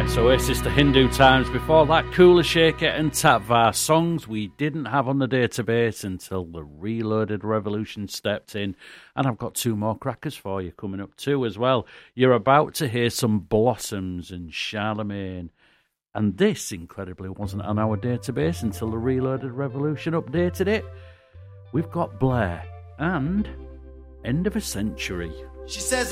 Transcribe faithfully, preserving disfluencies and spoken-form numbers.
Yes, Oasis to Hindu Times. Before that, Kula Shaker and Tatvar, songs we didn't have on the database until the Reloaded Revolution stepped in. And I've got two more crackers for you coming up too as well. You're about to hear some Blossoms and Charlemagne. And this, incredibly, wasn't on our database until the Reloaded Revolution updated it. We've got Blair and End of a Century. She says